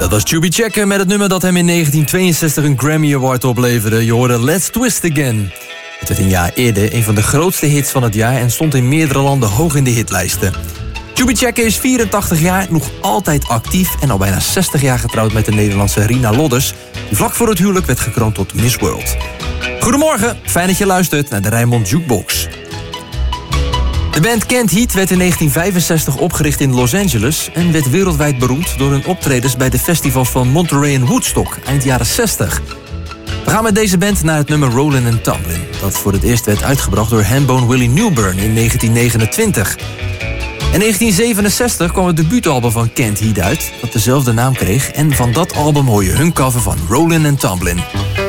Dat was Chubby Checker met het nummer dat hem in 1962 een Grammy Award opleverde. Je hoorde Let's Twist Again. Het werd een jaar eerder een van de grootste hits van het jaar en stond in meerdere landen hoog in de hitlijsten. Chubby Checker is 84 jaar, nog altijd actief en al bijna 60 jaar getrouwd met de Nederlandse Rina Lodders, die vlak voor het huwelijk werd gekroond tot Miss World. Goedemorgen, fijn dat je luistert naar de Rijnmond Jukebox. De band Canned Heat werd in 1965 opgericht in Los Angeles en werd wereldwijd beroemd door hun optredens bij de festivals van Monterey en Woodstock eind jaren 60. We gaan met deze band naar het nummer Rollin' and Tumblin', dat voor het eerst werd uitgebracht door Hambone Willie Newburn in 1929. In 1967 kwam het debuutalbum van Canned Heat uit, dat dezelfde naam kreeg, en van dat album hoor je hun cover van Rollin' and Tumblin'.